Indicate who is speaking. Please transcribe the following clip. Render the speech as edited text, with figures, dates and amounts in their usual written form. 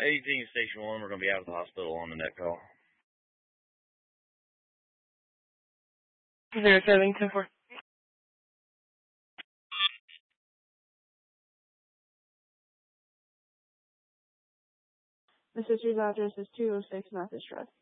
Speaker 1: 18 Station 1, we're going to be out of the hospital on the net call.
Speaker 2: 07-10-4. The sister's address is 206 North Drive.